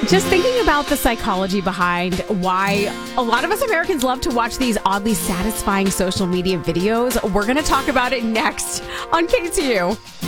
Just thinking about the psychology behind why a lot of us Americans love to watch these oddly satisfying social media videos. We're going to talk about it next on KTU.